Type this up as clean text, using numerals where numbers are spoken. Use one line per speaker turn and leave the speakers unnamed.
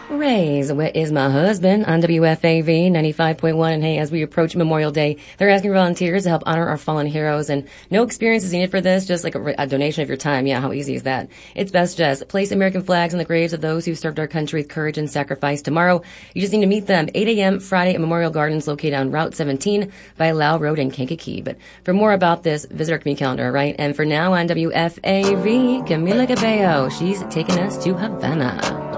Raise, where is my husband on WFAV 95.1? And hey, as we approach Memorial Day, they're asking volunteers to help honor our fallen heroes, and no experience is needed for this, just like a donation of your time. Yeah, how easy is that? It's best just place American flags on the graves of those who served our country with courage and sacrifice. Tomorrow, you just need to meet them, 8 a.m. Friday at Memorial Gardens, located on Route 17 by Lau Road in Kankakee. But for more about this, visit our community calendar, right? And for now on WFAV, Camila Cabello, she's taking us to Havana.